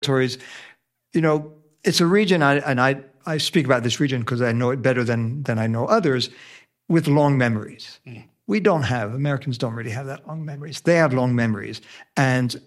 territories. It's a region, I speak about this region because I know it better than I know others, with long memories. Americans don't really have that long memories. They have long memories. And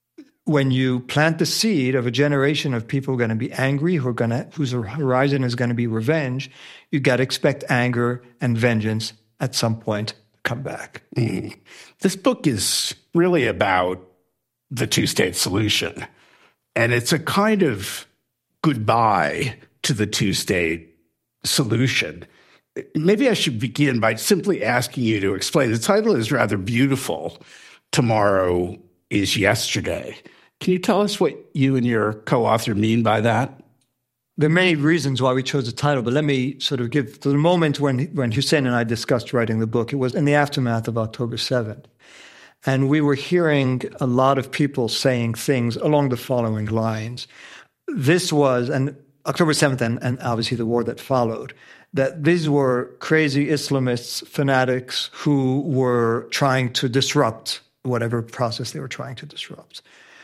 when you plant the seed of a generation of people who are going to be angry, whose horizon is going to be revenge, you got to expect anger and vengeance at some point to come back. This book is really about the two-state solution. And it's a kind of goodbye to the two-state solution. Maybe I should begin by simply asking you to explain. The title is rather beautiful. Tomorrow is yesterday. Can you tell us what you and your co-author mean by that? There are many reasons why we chose the title, but let me sort of give the moment when Hussein and I discussed writing the book. It was in the aftermath of October 7th. And we were hearing a lot of people saying things along the following lines. This was, and October 7th and obviously the war that followed, that these were crazy Islamists, fanatics who were trying to disrupt whatever process they were trying to disrupt.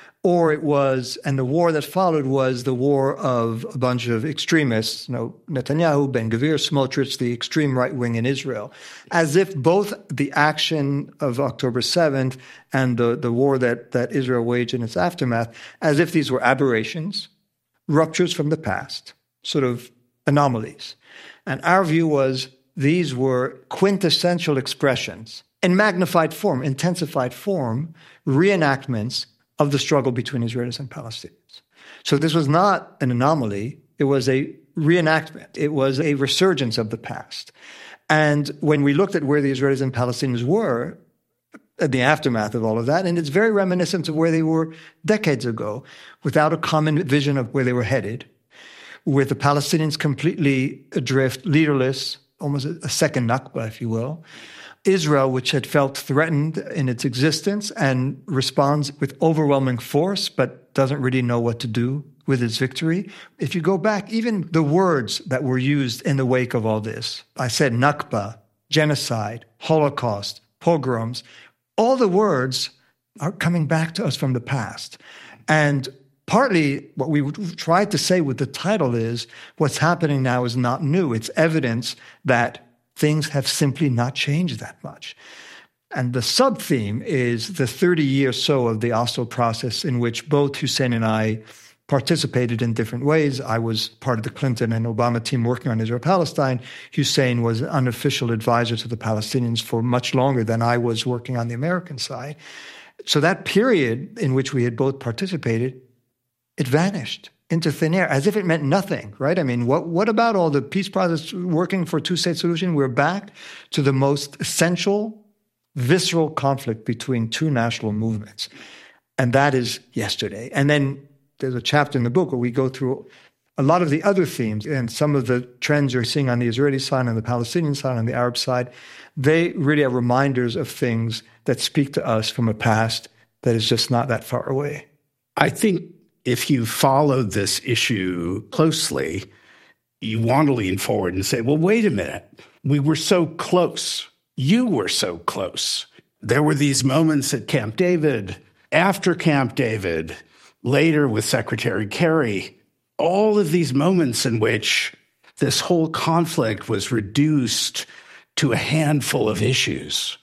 Or it was, and the war that followed was the war of a bunch of extremists, Netanyahu, Ben-Gvir, Smotrich, the extreme right wing in Israel, as if both the action of October 7th and the war that Israel waged in its aftermath, as if these were aberrations, ruptures from the past, sort of anomalies. And our view was these were quintessential expressions in magnified form, intensified form, reenactments of the struggle between Israelis and Palestinians. So this was not an anomaly. It was a reenactment. It was a resurgence of the past. And when we looked at where the Israelis and Palestinians were at the aftermath of all of that, and it's very reminiscent of where they were decades ago, without a common vision of where they were headed, with the Palestinians completely adrift, leaderless, almost a second Nakba, if you will. Israel, which had felt threatened in its existence and responds with overwhelming force, but doesn't really know what to do with its victory. If you go back, even the words that were used in the wake of all this, I said Nakba, genocide, Holocaust, pogroms, all the words are coming back to us from the past. And partly what we tried to say with the title is what's happening now is not new. It's evidence that things have simply not changed that much. And the sub-theme is the 30 years or so of the Oslo process in which both Hussein and I participated in different ways. I was part of the Clinton and Obama team working on Israel-Palestine. Hussein was an unofficial advisor to the Palestinians for much longer than I was working on the American side. So that period in which we had both participated, it vanished into thin air, as if it meant nothing, right? I mean, what about all the peace process working for a two-state solution? We're back to the most essential, visceral conflict between two national movements. And that is yesterday. And then there's a chapter in the book where we go through a lot of the other themes and some of the trends you're seeing on the Israeli side, on the Palestinian side, on the Arab side. They really are reminders of things that speak to us from a past that is just not that far away. I think if you followed this issue closely, you want to lean forward and say, well, wait a minute. We were so close. You were so close. There were these moments at Camp David, after Camp David, later with Secretary Kerry, all of these moments in which this whole conflict was reduced to a handful of issues.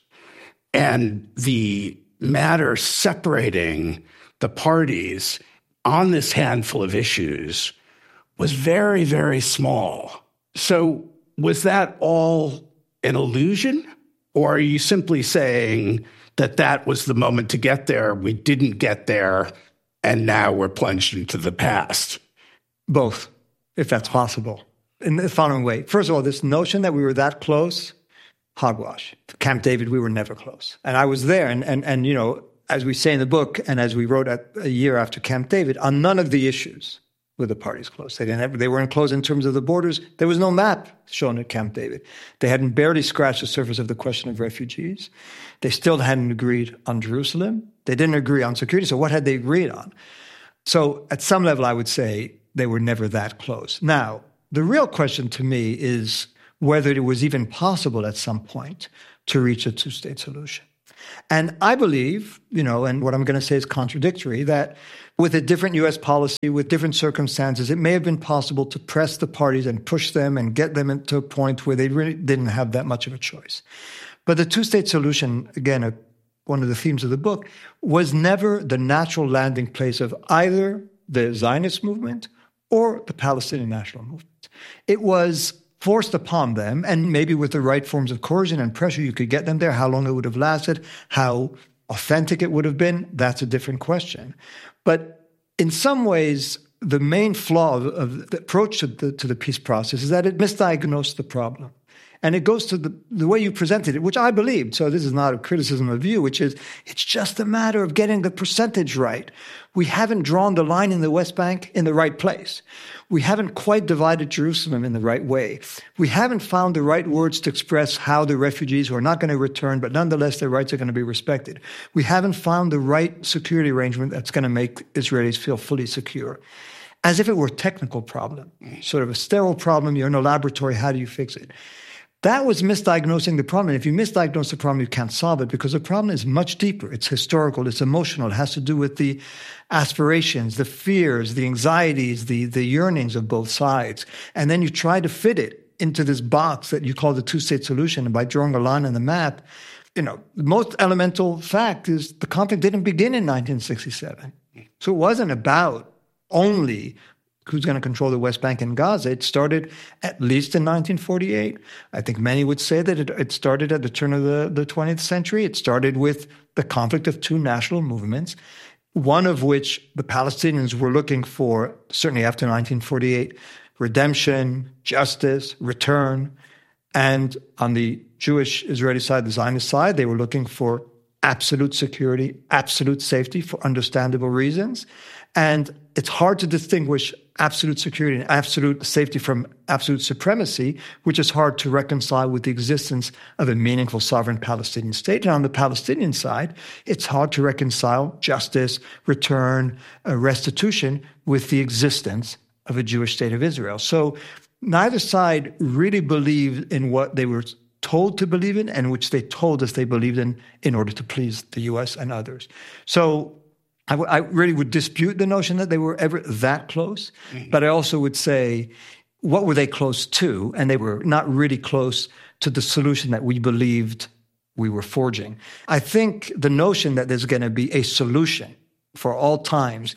And the matter separating the parties on this handful of issues was very, very small. So was that all an illusion? Or are you simply saying that that was the moment to get there, we didn't get there, and now we're plunged into the past? Both, if that's possible. In the following way. First of all, this notion that we were that close, hogwash. Camp David, we were never close. And I was there, and you know, as we say in the book, and as we wrote a year after Camp David, on none of the issues were the parties close. They weren't close in terms of the borders. There was no map shown at Camp David. They hadn't barely scratched the surface of the question of refugees. They still hadn't agreed on Jerusalem. They didn't agree on security. So what had they agreed on? So at some level, I would say they were never that close. Now, the real question to me is whether it was even possible at some point to reach a two-state solution. And I believe, and what I'm going to say is contradictory, that with a different U.S. policy, with different circumstances, it may have been possible to press the parties and push them and get them into a point where they really didn't have that much of a choice. But the two-state solution, again, one of the themes of the book, was never the natural landing place of either the Zionist movement or the Palestinian national movement. It was forced upon them, and maybe with the right forms of coercion and pressure, you could get them there. How long it would have lasted, how authentic it would have been, that's a different question. But in some ways, the main flaw of the approach to the peace process is that it misdiagnosed the problem. And it goes to the way you presented it, which I believed. So this is not a criticism of you, which is it's just a matter of getting the percentage right. We haven't drawn the line in the West Bank in the right place. We haven't quite divided Jerusalem in the right way. We haven't found the right words to express how the refugees who are not going to return, but nonetheless their rights are going to be respected. We haven't found the right security arrangement that's going to make Israelis feel fully secure. As if it were a technical problem, sort of a sterile problem. You're in a laboratory. How do you fix it? That was misdiagnosing the problem. And if you misdiagnose the problem, you can't solve it because the problem is much deeper. It's historical. It's emotional. It has to do with the aspirations, the fears, the anxieties, the yearnings of both sides. And then you try to fit it into this box that you call the two-state solution. And by drawing a line on the map, the most elemental fact is the conflict didn't begin in 1967. So it wasn't about only who's going to control the West Bank and Gaza. It started at least in 1948. I think many would say that it started at the turn of the 20th century. It started with the conflict of two national movements, one of which the Palestinians were looking for, certainly after 1948, redemption, justice, return. And on the Jewish Israeli side, the Zionist side, they were looking for absolute security, absolute safety for understandable reasons. And it's hard to distinguish absolute security and absolute safety from absolute supremacy, which is hard to reconcile with the existence of a meaningful sovereign Palestinian state. And on the Palestinian side, it's hard to reconcile justice, return, restitution with the existence of a Jewish state of Israel. So neither side really believed in what they were told to believe in and which they told us they believed in order to please the U.S. and others. So I really would dispute the notion that they were ever that close, but I also would say, what were they close to? And they were not really close to the solution that we believed we were forging. I think the notion that there's going to be a solution for all times,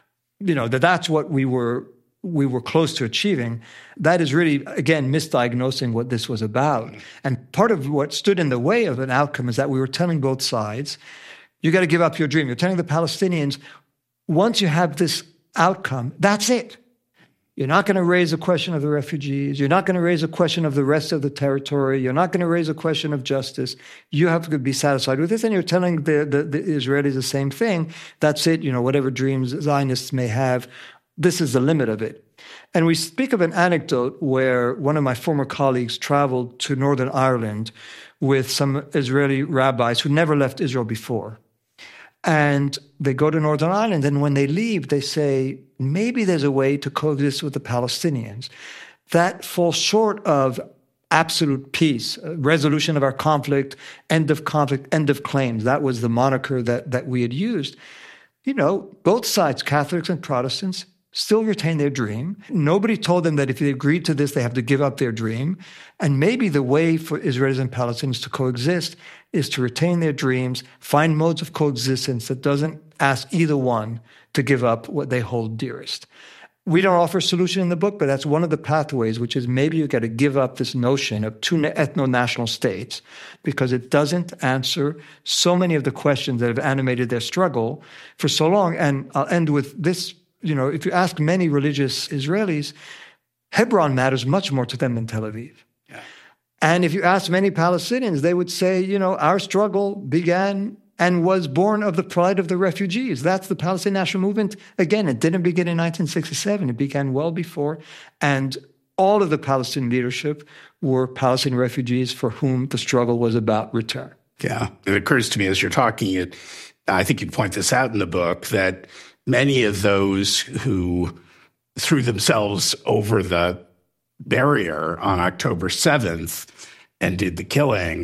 that's what we were close to achieving, that is really, again, misdiagnosing what this was about. And part of what stood in the way of an outcome is that we were telling both sides, you got to give up your dream. You're telling the Palestinians, once you have this outcome, that's it. You're not going to raise a question of the refugees. You're not going to raise a question of the rest of the territory. You're not going to raise a question of justice. You have to be satisfied with this. And you're telling the Israelis the same thing. That's it. Whatever dreams Zionists may have, this is the limit of it. And we speak of an anecdote where one of my former colleagues traveled to Northern Ireland with some Israeli rabbis who never left Israel before. And they go to Northern Ireland, and when they leave, they say, maybe there's a way to coexist with the Palestinians. That falls short of absolute peace, resolution of our conflict, end of claims. That was the moniker that we had used. Both sides, Catholics and Protestants, still retain their dream. Nobody told them that if they agreed to this, they have to give up their dream. And maybe the way for Israelis and Palestinians to coexist is to retain their dreams, find modes of coexistence that doesn't ask either one to give up what they hold dearest. We don't offer a solution in the book, but that's one of the pathways, which is maybe you've got to give up this notion of two ethno-national states because it doesn't answer so many of the questions that have animated their struggle for so long. And I'll end with this. If you ask many religious Israelis, Hebron matters much more to them than Tel Aviv. Yeah. And if you ask many Palestinians, they would say, our struggle began and was born of the plight of the refugees. That's the Palestinian National Movement. Again, it didn't begin in 1967. It began well before. And all of the Palestinian leadership were Palestinian refugees for whom the struggle was about return. Yeah. It occurs to me as you're talking, I think you point this out in the book, that many of those who threw themselves over the barrier on October 7th and did the killing,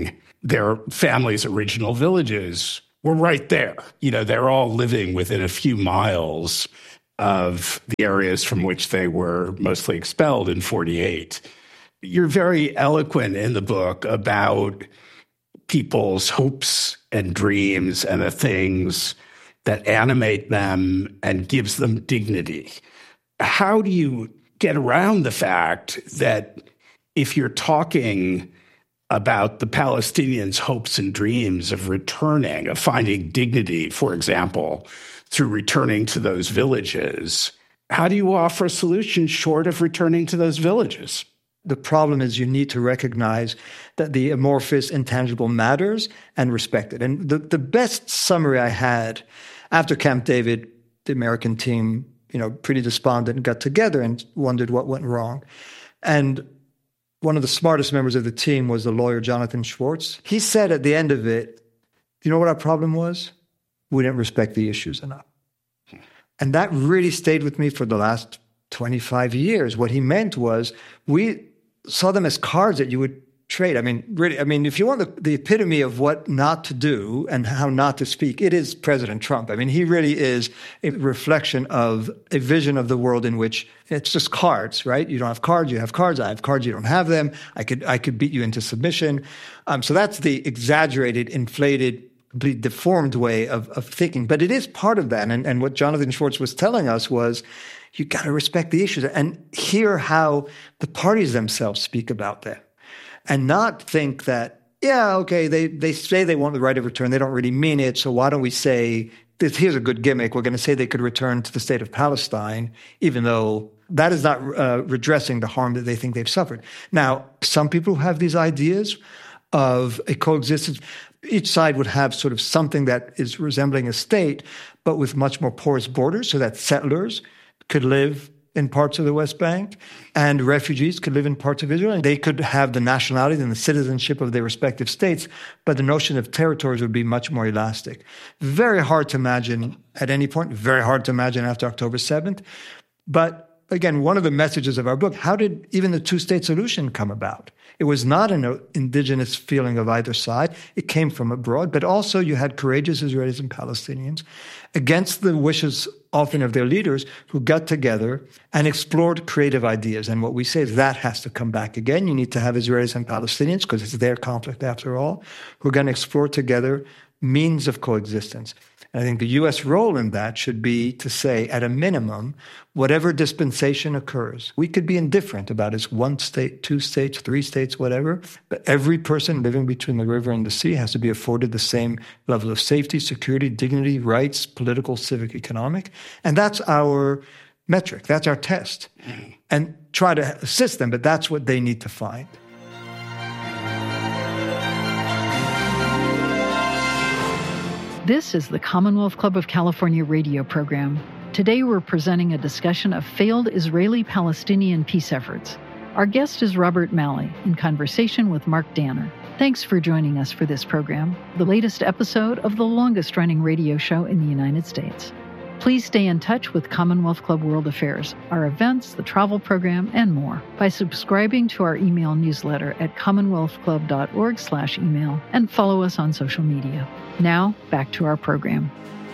their family's original villages were right there. They're all living within a few miles of the areas from which they were mostly expelled in 48. You're very eloquent in the book about people's hopes and dreams and the things that animate them and gives them dignity. How do you get around the fact that if you're talking about the Palestinians' hopes and dreams of returning, of finding dignity, for example, through returning to those villages, how do you offer a solution short of returning to those villages? The problem is you need to recognize that the amorphous, intangible matters and respect it. And the best summary I had after Camp David, the American team, pretty despondent, got together and wondered what went wrong. And one of the smartest members of the team was the lawyer Jonathan Schwartz. He said at the end of it, you know what our problem was? We didn't respect the issues enough. And that really stayed with me for the last 25 years. What he meant was we saw them as cards that you would trade. If you want the epitome of what not to do and how not to speak, it is President Trump. He really is a reflection of a vision of the world in which it's just cards, right? You don't have cards, you have cards. I have cards, you don't have them. I could beat you into submission. So that's the exaggerated, inflated, completely deformed way of thinking. But it is part of that. And what Jonathan Schwartz was telling us was, you got to respect the issues and hear how the parties themselves speak about them. And not think that, they say they want the right of return. They don't really mean it. So why don't we say, here's a good gimmick. We're going to say they could return to the state of Palestine, even though that is not redressing the harm that they think they've suffered. Now, some people have these ideas of a coexistence. Each side would have sort of something that is resembling a state, but with much more porous borders so that settlers could live in parts of the West Bank, and refugees could live in parts of Israel, and they could have the nationality and the citizenship of their respective states, but the notion of territories would be much more elastic. Very hard to imagine at any point, very hard to imagine after October 7th. But again, one of the messages of our book, how did even the two-state solution come about? It was not an indigenous feeling of either side. It came from abroad, but also you had courageous Israelis and Palestinians against the wishes often of their leaders who got together and explored creative ideas. And what we say is that has to come back again. You need to have Israelis and Palestinians, because it's their conflict after all, who are going to explore together means of coexistence. And I think the U.S. role in that should be to say, at a minimum, whatever dispensation occurs, we could be indifferent about it's one state, two states, three states, whatever, but every person living between the river and the sea has to be afforded the same level of safety, security, dignity, rights, political, civic, economic. And that's our metric. That's our test. And try to assist them, but that's what they need to find. This is the Commonwealth Club of California radio program. Today we're presenting a discussion of failed Israeli-Palestinian peace efforts. Our guest is Robert Malley, in conversation with Mark Danner. Thanks for joining us for this program, the latest episode of the longest-running radio show in the United States. Please stay in touch with Commonwealth Club World Affairs, our events, the travel program, and more by subscribing to our email newsletter at commonwealthclub.org/email and follow us on social media. Now, back to our program.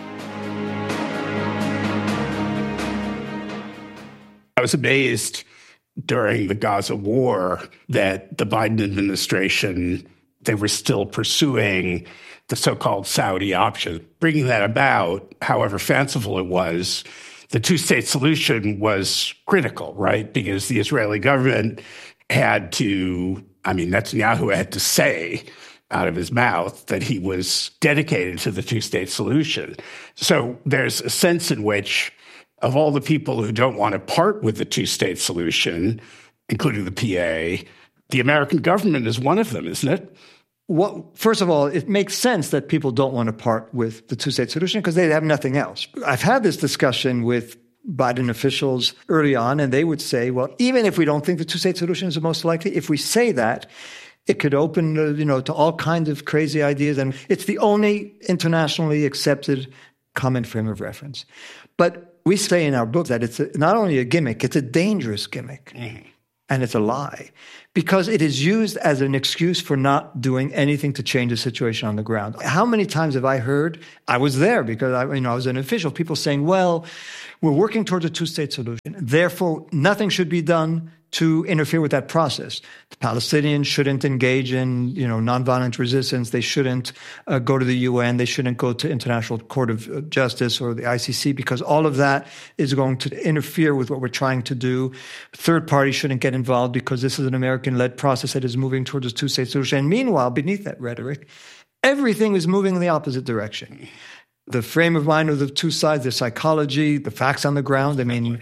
I was amazed during the Gaza war that the Biden administration, they were still pursuing the so-called Saudi option. Bringing that about, however fanciful it was, the two-state solution was critical, right? Because the Israeli government had to, Netanyahu had to say out of his mouth that he was dedicated to the two-state solution. So there's a sense in which, of all the people who don't want to part with the two-state solution, including the PA, the American government is one of them, isn't it? Well, first of all, it makes sense that people don't want to part with the two-state solution because they have nothing else. I've had this discussion with Biden officials early on, and they would say, well, even if we don't think the two-state solution is the most likely, if we say that, it could open, to all kinds of crazy ideas. And it's the only internationally accepted common frame of reference. But we say in our book that it's not only a gimmick, it's a dangerous gimmick. Mm-hmm. And it's a lie because it is used as an excuse for not doing anything to change the situation on the ground. How many times have I heard, I was there because I was an official, people saying, well, we're working towards a two-state solution. Therefore, nothing should be done to interfere with that process. The Palestinians shouldn't engage in, nonviolent resistance. They shouldn't go to the UN. They shouldn't go to International Court of Justice or the ICC because all of that is going to interfere with what we're trying to do. Third parties shouldn't get involved because this is an American-led process that is moving towards a two-state solution. And meanwhile, beneath that rhetoric, everything is moving in the opposite direction. The frame of mind of the two sides, the psychology, the facts on the ground. I mean,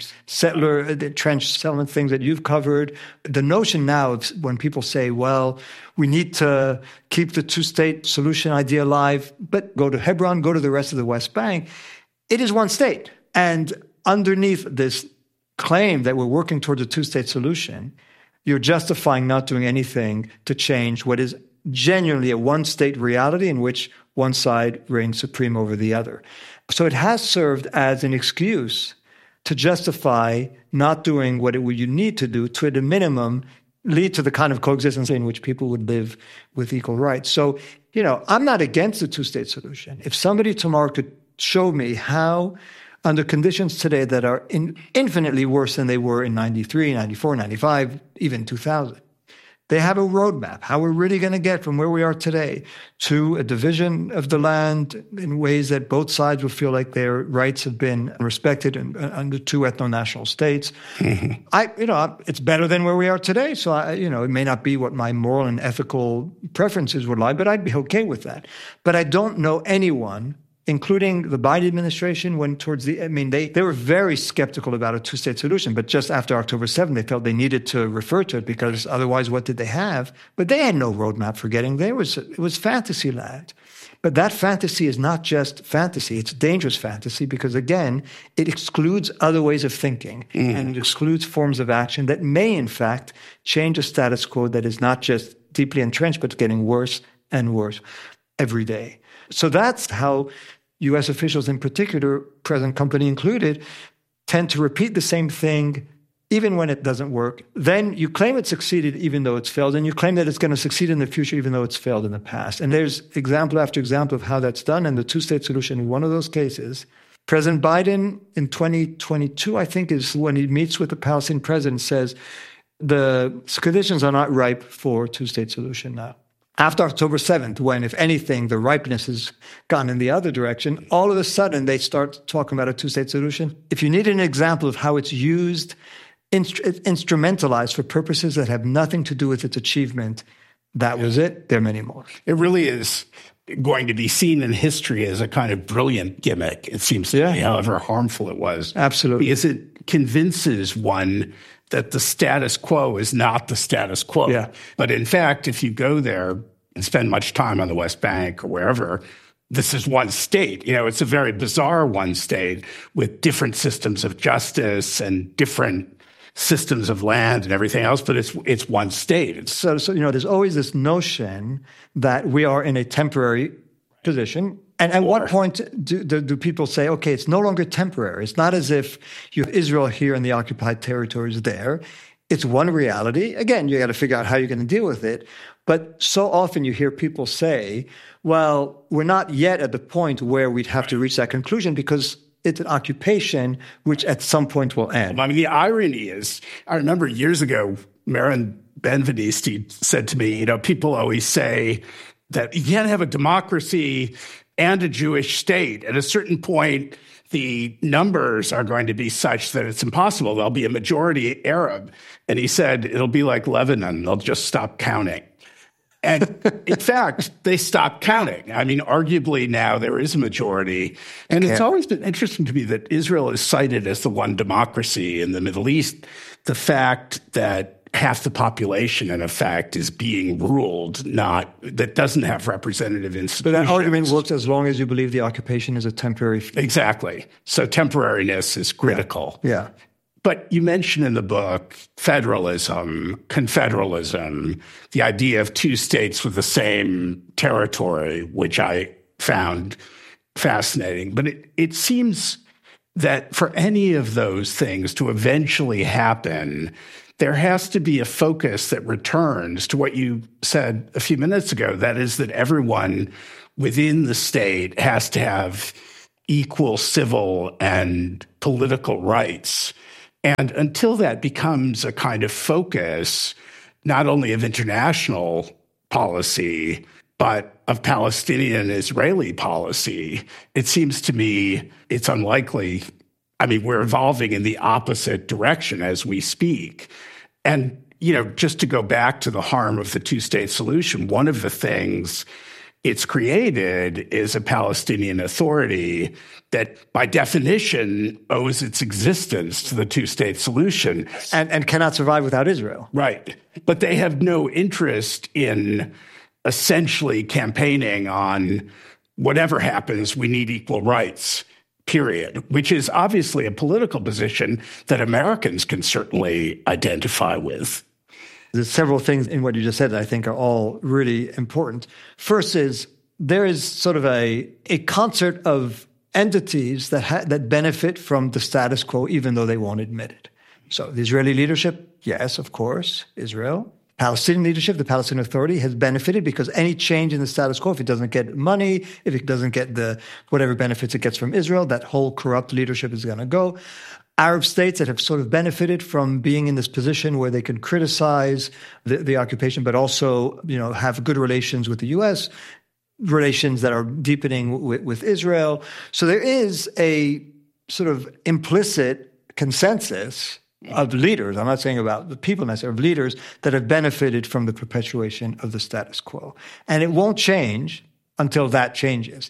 the trench settlement things that you've covered. The notion now of when people say, well, we need to keep the two-state solution idea alive, but go to Hebron, go to the rest of the West Bank. It is one state. And underneath this claim that we're working towards a two-state solution, you're justifying not doing anything to change what is genuinely a one-state reality in which one side reigns supreme over the other. So it has served as an excuse to justify not doing what you need to do to, at a minimum, lead to the kind of coexistence in which people would live with equal rights. So, I'm not against the two-state solution. If somebody tomorrow could show me how, under conditions today that are infinitely worse than they were in 93, 94, 95, even 2000, they have a roadmap, how we're really going to get from where we are today to a division of the land in ways that both sides will feel like their rights have been respected under two ethno-national states. Mm-hmm. It's better than where we are today. So, it may not be what my moral and ethical preferences would lie, but I'd be okay with that. But I don't know anyone, including the Biden administration, they were very skeptical about a two-state solution, but just after October 7th, they felt they needed to refer to it because otherwise what did they have? But they had no roadmap for getting there. It was fantasy land. But that fantasy is not just fantasy. It's dangerous fantasy because, again, it excludes other ways of thinking and it excludes forms of action that may, in fact, change a status quo that is not just deeply entrenched, but getting worse and worse every day. So that's how U.S. officials in particular, present company included, tend to repeat the same thing even when it doesn't work. Then you claim it succeeded even though it's failed, and you claim that it's going to succeed in the future even though it's failed in the past. And there's example after example of how that's done, and the two-state solution in one of those cases. President Biden in 2022, I think, is when he meets with the Palestinian president, says the conditions are not ripe for two-state solution now. After October 7th, when, if anything, the ripeness has gone in the other direction, all of a sudden they start talking about a two-state solution. If you need an example of how it's used, instrumentalized for purposes that have nothing to do with its achievement, that was it. There are many more. It really is going to be seen in history as a kind of brilliant gimmick, it seems to me, however harmful it was. Absolutely. Because it convinces one that the status quo is not the status quo. Yeah. But in fact, if you go there and spend much time on the West Bank or wherever, this is one state. It's a very bizarre one state with different systems of justice and different systems of land and everything else, but it's one state. So there's always this notion that we are in a temporary position. And at what point do people say, okay, it's no longer temporary? It's not as if you have Israel here and the occupied territories there. It's one reality. Again, you got to figure out how you're going to deal with it. But so often you hear people say, well, we're not yet at the point where we'd have to reach that conclusion because it's an occupation which at some point will end. I mean, the irony is, I remember years ago, Marin Ben-Veniste said to me, people always say that you can't have a democracy and a Jewish state. At a certain point, the numbers are going to be such that it's impossible. There'll be a majority Arab. And he said, it'll be like Lebanon. They'll just stop counting. And in fact, they stopped counting. I mean, arguably now there is a majority. And it's always been interesting to me that Israel is cited as the one democracy in the Middle East. The fact that half the population, in effect, is being ruled, that doesn't have representative institutions. But that argument works as long as you believe the occupation is a temporary. Exactly. So temporariness is critical. Yeah. But you mention in the book federalism, confederalism, the idea of two states with the same territory, which I found fascinating. But it seems that for any of those things to eventually happen, there has to be a focus that returns to what you said a few minutes ago. That is that everyone within the state has to have equal civil and political rights. And until that becomes a kind of focus, not only of international policy, but of Palestinian-Israeli policy, it seems to me it's unlikely. I mean, we're evolving in the opposite direction as we speak. And, just to go back to the harm of the two-state solution, one of the things it's created is a Palestinian Authority that, by definition, owes its existence to the two-state solution. And cannot survive without Israel. Right. But they have no interest in essentially campaigning on whatever happens, we need equal rights, period, which is obviously a political position that Americans can certainly identify with. There's several things in what you just said that I think are all really important. First is there is sort of a concert of entities that benefit from the status quo, even though they won't admit it. So the Israeli leadership, yes, of course, Israel. Palestinian leadership, the Palestinian Authority, has benefited because any change in the status quo, if it doesn't get money, if it doesn't get the whatever benefits it gets from Israel, that whole corrupt leadership is going to go. Arab states that have sort of benefited from being in this position where they can criticize the occupation, but also, have good relations with the U.S., relations that are deepening with Israel. So there is a sort of implicit consensus of leaders, I'm not saying about the people necessarily, of leaders that have benefited from the perpetuation of the status quo. And it won't change until that changes.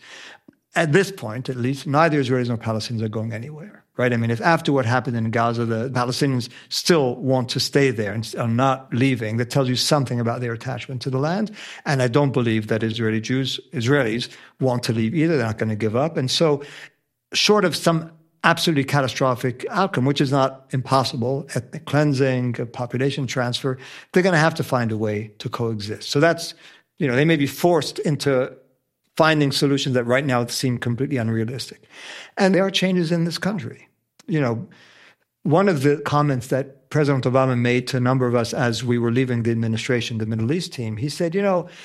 At this point, at least, neither Israelis nor Palestinians are going anywhere, right? I mean, if after what happened in Gaza, the Palestinians still want to stay there and are not leaving, that tells you something about their attachment to the land. And I don't believe that Israelis want to leave either. They're not going to give up. And so, short of some absolutely catastrophic outcome, which is not impossible, ethnic cleansing, population transfer, they're going to have to find a way to coexist. So that's, they may be forced into finding solutions that right now seem completely unrealistic. And there are changes in this country. One of the comments that President Obama made to a number of us as we were leaving the administration, the Middle East team, he said,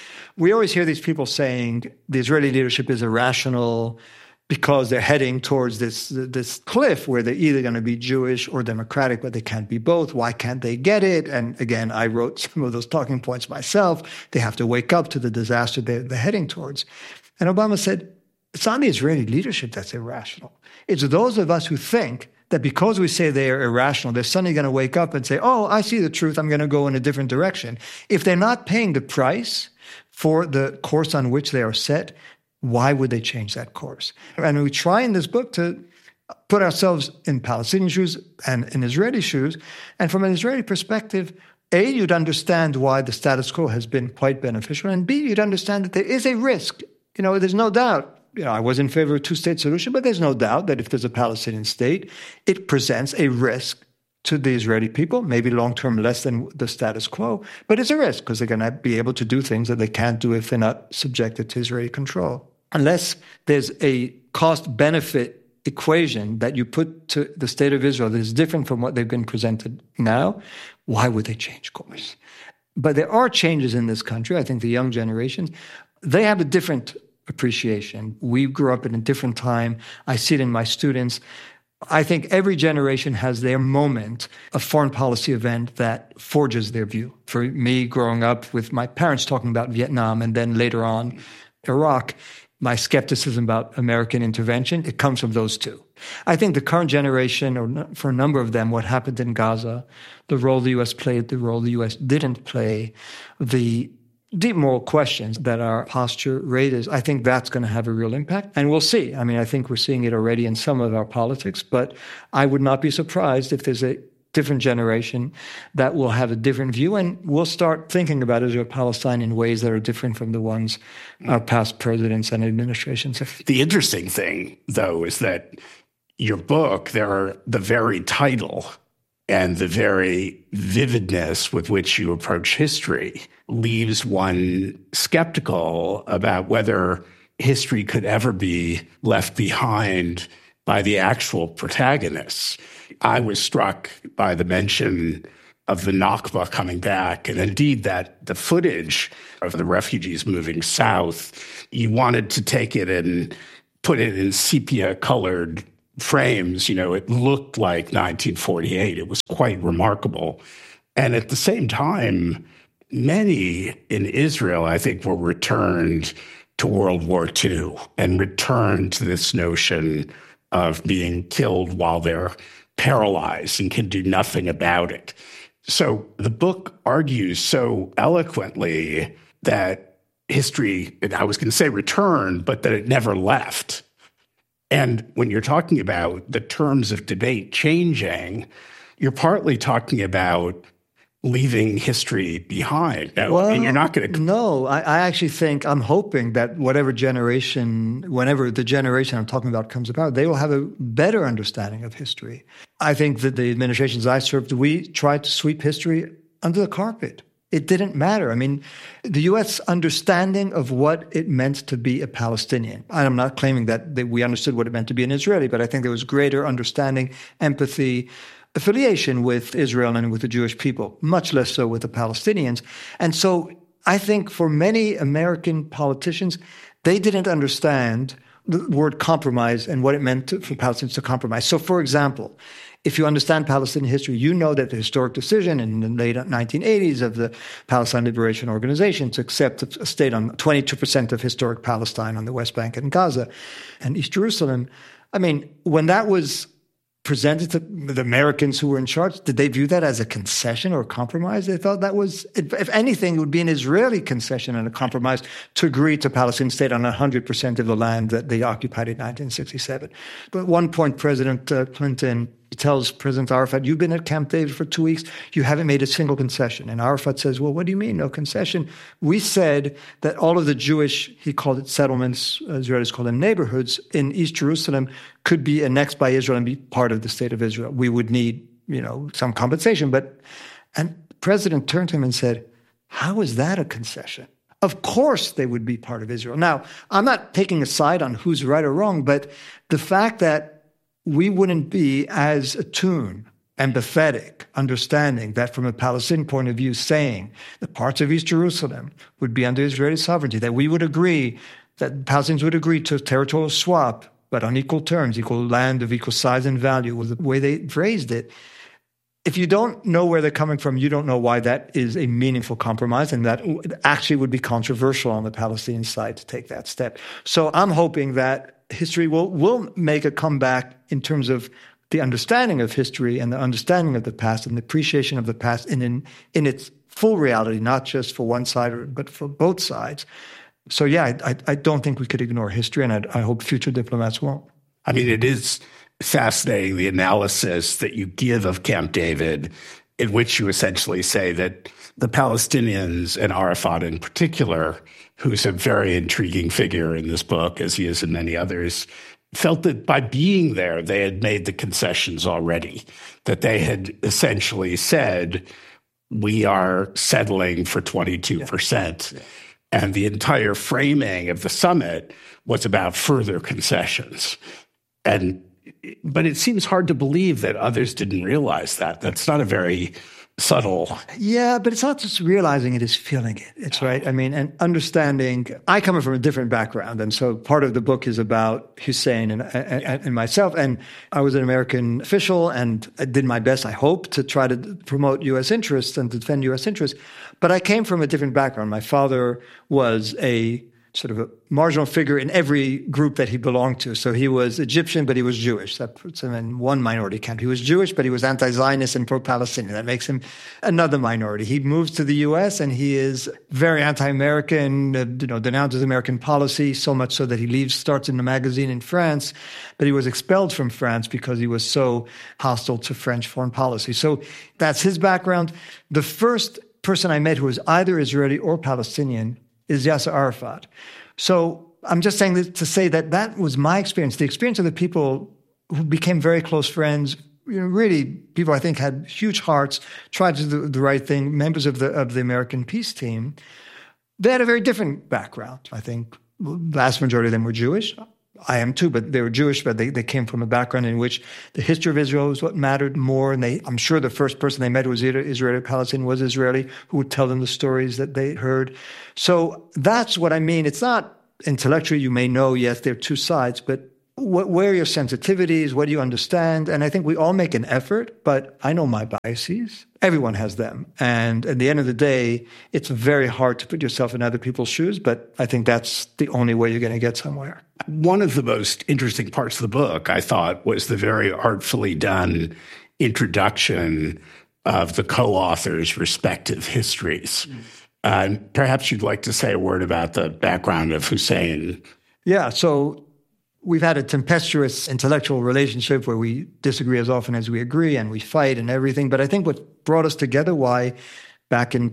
we always hear these people saying the Israeli leadership is irrational because they're heading towards this cliff where they're either going to be Jewish or democratic, but they can't be both. Why can't they get it? And again, I wrote some of those talking points myself. They have to wake up to the disaster they're heading towards. And Obama said, it's not the Israeli leadership that's irrational. It's those of us who think that because we say they are irrational, they're suddenly going to wake up and say, oh, I see the truth, I'm going to go in a different direction. If they're not paying the price for the course on which they are set, why would they change that course? And we try in this book to put ourselves in Palestinian shoes and in Israeli shoes. And from an Israeli perspective, A, you'd understand why the status quo has been quite beneficial. And B, you'd understand that there is a risk. There's no doubt. I was in favor of a two-state solution, but there's no doubt that if there's a Palestinian state, it presents a risk to the Israeli people, maybe long-term less than the status quo, but it's a risk because they're going to be able to do things that they can't do if they're not subjected to Israeli control. Unless there's a cost-benefit equation that you put to the state of Israel that is different from what they've been presented now, why would they change course? But there are changes in this country. I think the young generations, they have a different appreciation. We grew up in a different time. I see it in my students. I think every generation has their moment, a foreign policy event that forges their view. For me, growing up with my parents talking about Vietnam and then later on Iraq, my skepticism about American intervention, it comes from those two. I think the current generation, or for a number of them, what happened in Gaza, the role the U.S. played, the role the U.S. didn't play, the deep moral questions that our posture raises, I think that's going to have a real impact. And we'll see. I mean, I think we're seeing it already in some of our politics, but I would not be surprised if there's a different generation that will have a different view, and we'll start thinking about Israel-Palestine in ways that are different from the ones our past presidents and administrations have. The interesting thing, though, is that your book, the very title and the very vividness with which you approach history leaves one skeptical about whether history could ever be left behind by the actual protagonists. I was struck by the mention of the Nakba coming back, and indeed that the footage of the refugees moving south, you wanted to take it and put it in sepia-colored frames. It looked like 1948. It was quite remarkable. And at the same time, many in Israel, I think, were returned to World War II and returned to this notion of being killed while they're paralyzed and can do nothing about it. So the book argues so eloquently that history, I was going to say returned, but that it never left. And when you're talking about the terms of debate changing, you're partly talking about leaving history behind. And you're not going to... No, I actually think, I'm hoping that whenever the generation I'm talking about comes about, they will have a better understanding of history. I think that the administrations I served, we tried to sweep history under the carpet. It didn't matter. I mean, the U.S. understanding of what it meant to be a Palestinian. I'm not claiming that we understood what it meant to be an Israeli, but I think there was greater understanding, empathy, affiliation with Israel and with the Jewish people, much less so with the Palestinians. And so I think for many American politicians, they didn't understand the word compromise and what it meant for Palestinians to compromise. So, for example, if you understand Palestinian history, you know that the historic decision in the late 1980s of the Palestine Liberation Organization to accept a state on 22% of historic Palestine on the West Bank and Gaza and East Jerusalem. I mean, when that was presented to the Americans who were in charge, did they view that as a concession or a compromise? They thought that was, if anything, it would be an Israeli concession and a compromise to agree to Palestinian state on 100% of the land that they occupied in 1967. But at one point, President Clinton tells President Arafat, you've been at Camp David for 2 weeks, you haven't made a single concession. And Arafat says, well, what do you mean, no concession? We said that all of the Jewish, he called it settlements, Israelis call them neighborhoods, in East Jerusalem could be annexed by Israel and be part of the state of Israel. We would need, some compensation. And the president turned to him and said, how is that a concession? Of course they would be part of Israel. Now, I'm not taking a side on who's right or wrong, but the fact that we wouldn't be as attuned, empathetic, understanding that from a Palestinian point of view, saying that parts of East Jerusalem would be under Israeli sovereignty, that we would agree, that Palestinians would agree to a territorial swap, but on equal terms, equal land of equal size and value, was the way they phrased it. If you don't know where they're coming from, you don't know why that is a meaningful compromise, and that actually would be controversial on the Palestinian side to take that step. So I'm hoping that history will make a comeback in terms of the understanding of history and the understanding of the past and the appreciation of the past in its full reality, not just for one side, but for both sides. So, yeah, I don't think we could ignore history, and I hope future diplomats won't. I mean, it is fascinating, the analysis that you give of Camp David, in which you essentially say that the Palestinians, and Arafat in particular, who's a very intriguing figure in this book, as he is in many others, felt that by being there, they had made the concessions already, that they had essentially said, we are settling for 22%. Yeah. And the entire framing of the summit was about further concessions. But it seems hard to believe that others didn't realize that. That's not a very subtle. Yeah, but it's not just realizing it, it's feeling it. It's right. I mean, and understanding. I come from a different background, and so part of the book is about Hussein and myself. And I was an American official, and I did my best, I hope, to try to promote U.S. interests and to defend U.S. interests. But I came from a different background. My father was a sort of a marginal figure in every group that he belonged to. So he was Egyptian, but he was Jewish. That puts him in one minority camp. He was Jewish, but he was anti-Zionist and pro-Palestinian. That makes him another minority. He moves to the U.S. and he is very anti-American, denounces American policy, so much so that he leaves, starts in a magazine in France, but he was expelled from France because he was so hostile to French foreign policy. So that's his background. The first person I met who was either Israeli or Palestinian is Yasser Arafat. So I'm just saying this to say that was my experience, the experience of the people who became very close friends, really people I think had huge hearts, tried to do the right thing, members of the American peace team. They had a very different background. I think the vast majority of them were Jewish. I am too, but they were Jewish, but they came from a background in which the history of Israel was what mattered more. And I'm sure the first person they met who was either Israeli or Palestinian was Israeli, who would tell them the stories that they heard. So that's what I mean. It's not intellectually, you may know, yes, there are two sides, but where are your sensitivities? What do you understand? And I think we all make an effort, but I know my biases. Everyone has them. And at the end of the day, it's very hard to put yourself in other people's shoes, but I think that's the only way you're going to get somewhere. One of the most interesting parts of the book, I thought, was the very artfully done introduction of the co-authors' respective histories. Perhaps you'd like to say a word about the background of Hussein. Yeah, so we've had a tempestuous intellectual relationship where we disagree as often as we agree and we fight and everything. But I think what brought us together, why back in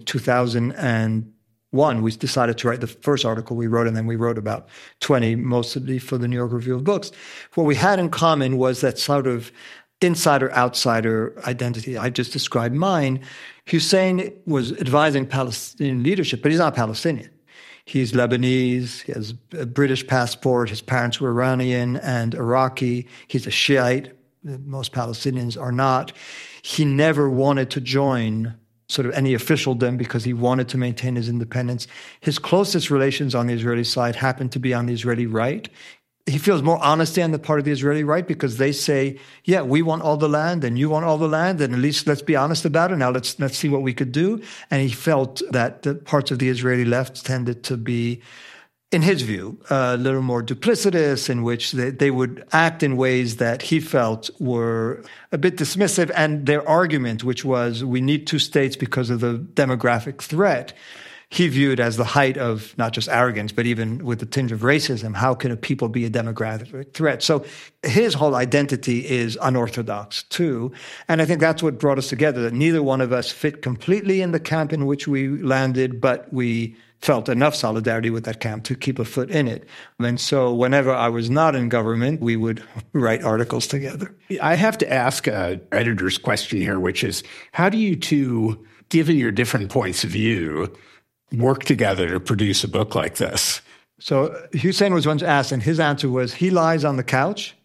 2001, we decided to write the first article we wrote, and then we wrote about 20, mostly for the New York Review of Books. What we had in common was that sort of insider-outsider identity. I just described mine. Hussein was advising Palestinian leadership, but he's not Palestinian. He's Lebanese, he has a British passport, his parents were Iranian and Iraqi, he's a Shiite, most Palestinians are not. He never wanted to join sort of any officialdom because he wanted to maintain his independence. His closest relations on the Israeli side happen to be on the Israeli right. He feels more honesty on the part of the Israeli right because they say, yeah, we want all the land and you want all the land, and at least let's be honest about it. Now let's see what we could do. And he felt that the parts of the Israeli left tended to be, in his view, a little more duplicitous, in which they would act in ways that he felt were a bit dismissive. And their argument, which was we need two states because of the demographic threat, he viewed as the height of not just arrogance, but even with a tinge of racism. How can a people be a demographic threat? So his whole identity is unorthodox too. And I think that's what brought us together, that neither one of us fit completely in the camp in which we landed, but we felt enough solidarity with that camp to keep a foot in it. And so whenever I was not in government, we would write articles together. I have to ask an editor's question here, which is, how do you two, given your different points of view, work together to produce a book like this? So Hussein was once asked, and his answer was, he lies on the couch.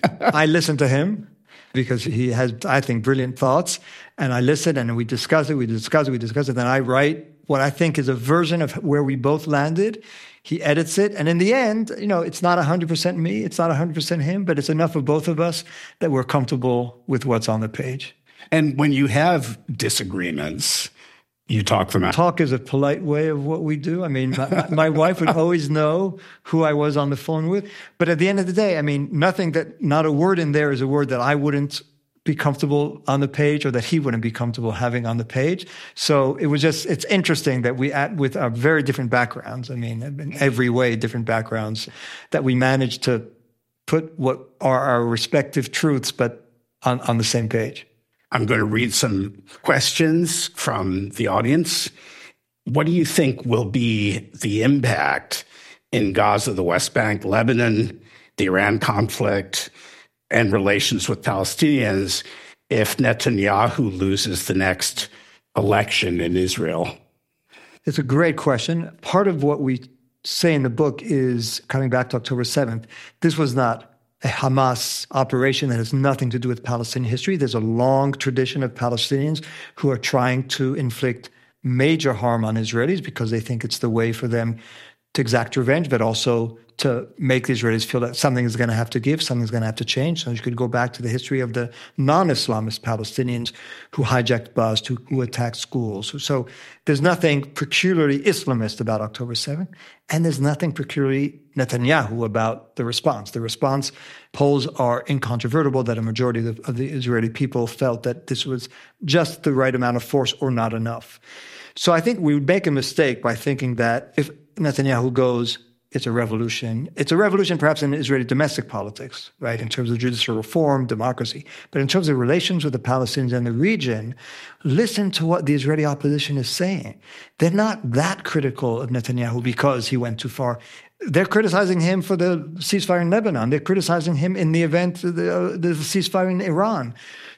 I listen to him because he has, I think, brilliant thoughts. And I listen and we discuss it. Then I write what I think is a version of where we both landed. He edits it. And in the end, it's not 100% me. It's not 100% him, but it's enough of both of us that we're comfortable with what's on the page. And when you have disagreements, you talk them out. Talk is a polite way of what we do. I mean, my wife would always know who I was on the phone with. But at the end of the day, I mean, not a word in there is a word that I wouldn't be comfortable on the page or that he wouldn't be comfortable having on the page. So it's interesting that with our very different backgrounds, I mean, in every way, different backgrounds, that we managed to put what are our respective truths, but on the same page. I'm going to read some questions from the audience. What do you think will be the impact in Gaza, the West Bank, Lebanon, the Iran conflict, and relations with Palestinians if Netanyahu loses the next election in Israel? It's a great question. Part of what we say in the book is, coming back to October 7th, this was not a Hamas operation that has nothing to do with Palestinian history. There's a long tradition of Palestinians who are trying to inflict major harm on Israelis because they think it's the way for them to exact revenge, but also to make the Israelis feel that something is going to have to give, something's going to have to change. So you could go back to the history of the non-Islamist Palestinians who hijacked buses, who attacked schools. So there's nothing peculiarly Islamist about October 7th, and there's nothing peculiarly Netanyahu about the response. The response polls are incontrovertible that a majority of the Israeli people felt that this was just the right amount of force or not enough. So I think we would make a mistake by thinking that if Netanyahu goes, it's a revolution. It's a revolution perhaps in Israeli domestic politics, right, in terms of judicial reform, democracy. But in terms of relations with the Palestinians and the region, listen to what the Israeli opposition is saying. They're not that critical of Netanyahu because he went too far. They're criticizing him for the ceasefire in Lebanon. They're criticizing him in the event of the ceasefire in Iran.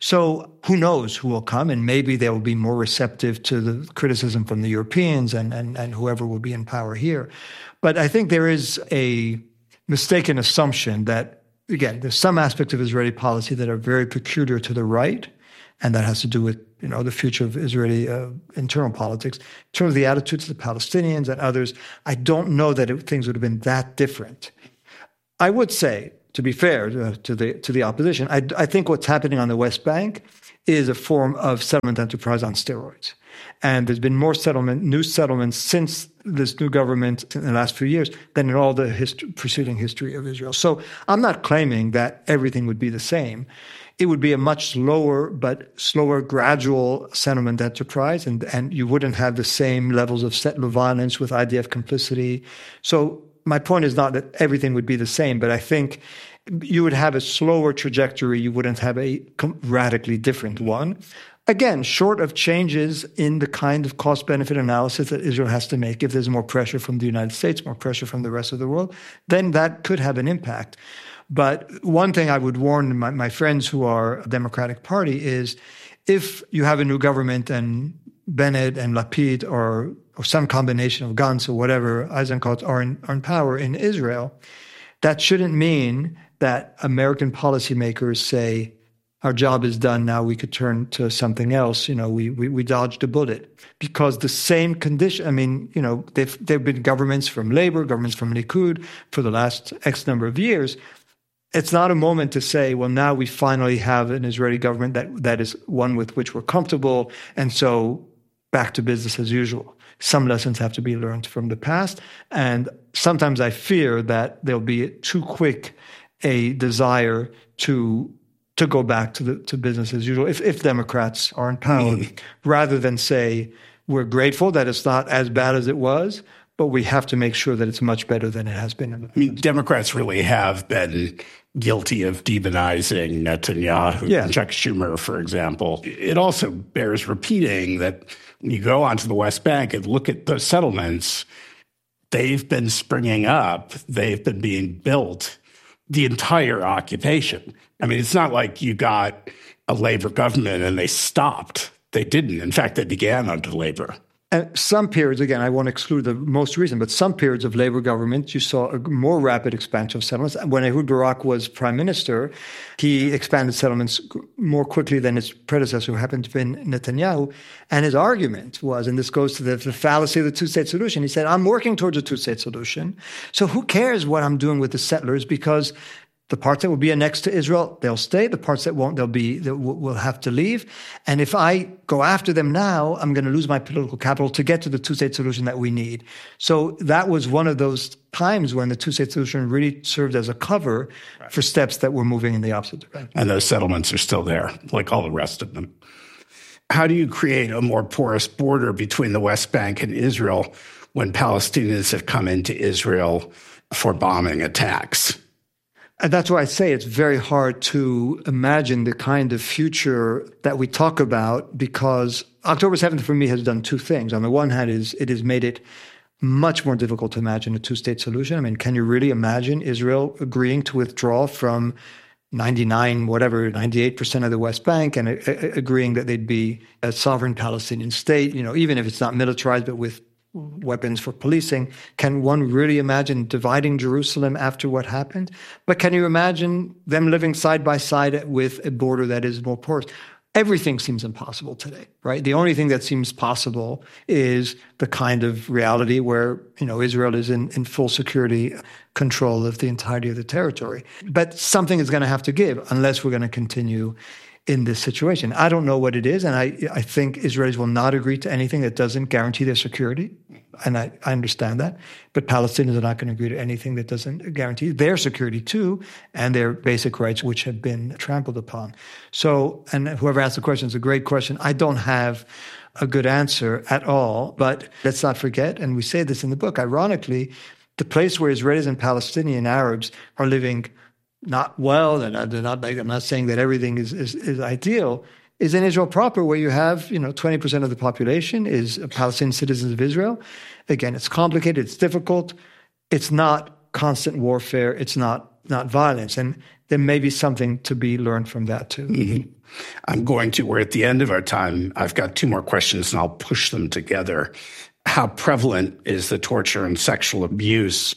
So who knows who will come, and maybe they will be more receptive to the criticism from the Europeans and whoever will be in power here. But I think there is a mistaken assumption that, again, there's some aspects of Israeli policy that are very peculiar to the right, and that has to do with, the future of Israeli internal politics. In terms of the attitudes of the Palestinians and others, I don't know that things would have been that different. I would say, to be fair to the opposition, I think what's happening on the West Bank is a form of settlement enterprise on steroids. And there's been more new settlements since this new government in the last few years than in all the preceding history of Israel. So I'm not claiming that everything would be the same. It would be a much slower, gradual settlement enterprise, and you wouldn't have the same levels of settler violence with IDF complicity. So my point is not that everything would be the same, but I think you would have a slower trajectory. You wouldn't have a radically different one. Again, short of changes in the kind of cost-benefit analysis that Israel has to make, if there's more pressure from the United States, more pressure from the rest of the world, then that could have an impact. But one thing I would warn my friends who are Democratic Party is, if you have a new government and Bennett and Lapid or some combination of Gantz or whatever, Eisenkot are in power in Israel, that shouldn't mean that American policymakers say, our job is done, now we could turn to something else. We dodged a bullet. Because the same condition, there've been governments from Labor, governments from Likud for the last X number of years. It's not a moment to say, well, now we finally have an Israeli government that is one with which we're comfortable, and so back to business as usual. Some lessons have to be learned from the past, and sometimes I fear that there'll be too quick a desire to go back to business as usual if Democrats are in power, rather than say, we're grateful that it's not as bad as it was, but we have to make sure that it's much better than it has been in the past. Democrats really have been guilty of demonizing Netanyahu, Chuck Schumer, for example. It also bears repeating that when you go onto the West Bank and look at those settlements, they've been springing up, they've been being built the entire occupation. It's not like you got a Labor government and they stopped. They didn't. In fact, they began under Labor. And some periods, again, I won't exclude the most recent, but some periods of Labor government, you saw a more rapid expansion of settlements. When Ehud Barak was prime minister, he expanded settlements more quickly than his predecessor, who happened to be Netanyahu. And his argument was, and this goes to the fallacy of the two-state solution, he said, I'm working towards a two-state solution, so who cares what I'm doing with the settlers, because the parts that will be annexed to Israel, they'll stay. The parts that won't, will have to leave. And if I go after them now, I'm going to lose my political capital to get to the two-state solution that we need. So that was one of those times when the two-state solution really served as a cover for steps that were moving in the opposite direction. And those settlements are still there, like all the rest of them. How do you create a more porous border between the West Bank and Israel when Palestinians have come into Israel for bombing attacks? And that's why I say it's very hard to imagine the kind of future that we talk about, because October 7th for me has done two things. On the one hand, it has made it much more difficult to imagine a two-state solution. Can you really imagine Israel agreeing to withdraw from 98% of the West Bank and agreeing that they'd be a sovereign Palestinian state, even if it's not militarized, but with weapons for policing? Can one really imagine dividing Jerusalem after what happened? But can you imagine them living side by side with a border that is more porous? Everything seems impossible today, right? The only thing that seems possible is the kind of reality where, Israel is in full security control of the entirety of the territory. But something is going to have to give unless we're going to continue in this situation. I don't know what it is, and I think Israelis will not agree to anything that doesn't guarantee their security, and I understand that. But Palestinians are not going to agree to anything that doesn't guarantee their security too, and their basic rights, which have been trampled upon. So, and whoever asked the question is a great question. I don't have a good answer at all, but let's not forget, and we say this in the book, ironically, the place where Israelis and Palestinian Arabs are living not well, and I'm not saying that everything is ideal, is in Israel proper, where you have 20% of the population is Palestinian citizens of Israel. Again, it's complicated, it's difficult, it's not constant warfare, it's not violence, and there may be something to be learned from that too. Mm-hmm. We're at the end of our time. I've got two more questions, and I'll push them together. How prevalent is the torture and sexual abuse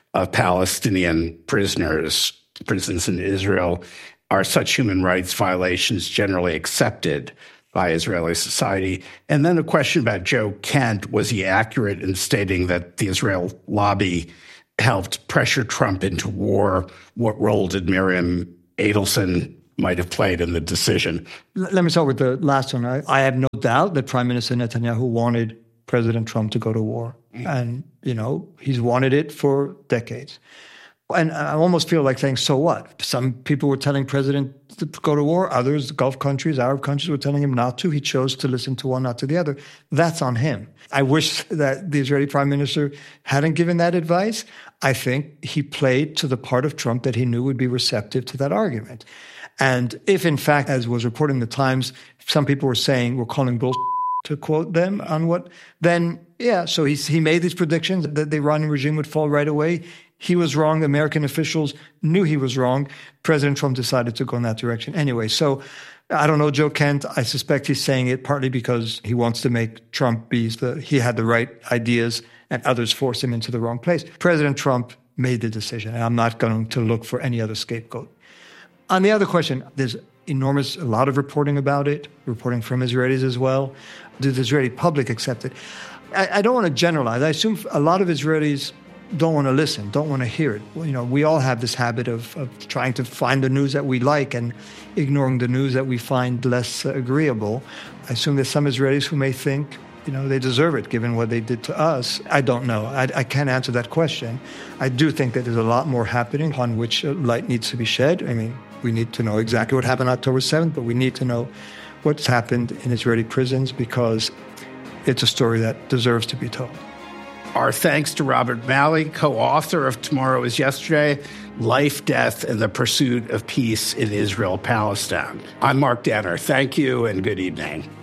of Palestinian prisons in Israel. Are such human rights violations generally accepted by Israeli society? And then a question about Joe Kent. Was he accurate in stating that the Israel lobby helped pressure Trump into war? What role did Miriam Adelson might have played in the decision? Let me start with the last one. I have no doubt that Prime Minister Netanyahu wanted President Trump to go to war. And, he's wanted it for decades. And I almost feel like saying, so what? Some people were telling President to go to war. Others, Gulf countries, Arab countries, were telling him not to. He chose to listen to one, not to the other. That's on him. I wish that the Israeli Prime Minister hadn't given that advice. I think he played to the part of Trump that he knew would be receptive to that argument. And if, in fact, as was reported in the Times, some people were saying, we're calling bullshit, to quote them on what, then, yeah, so he made these predictions that the Iranian regime would fall right away. He was wrong. The American officials knew he was wrong. President Trump decided to go in that direction anyway. So I don't know Joe Kent. I suspect he's saying it partly because he wants to make Trump he had the right ideas and others forced him into the wrong place. President Trump made the decision, and I'm not going to look for any other scapegoat. On the other question, there's a lot of reporting about it, reporting from Israelis as well. Did the Israeli public accept it? I don't want to generalize. I assume a lot of Israelis don't want to listen, don't want to hear it. We all have this habit of trying to find the news that we like and ignoring the news that we find less agreeable. I assume there's some Israelis who may think, they deserve it given what they did to us. I don't know. I can't answer that question. I do think that there's a lot more happening on which light needs to be shed. I mean, we need to know exactly what happened October 7th, but we need to know what's happened in Israeli prisons because it's a story that deserves to be told. Our thanks to Robert Malley, co-author of Tomorrow is Yesterday, Life, Death, and the Pursuit of Peace in Israel-Palestine. I'm Mark Danner. Thank you and good evening.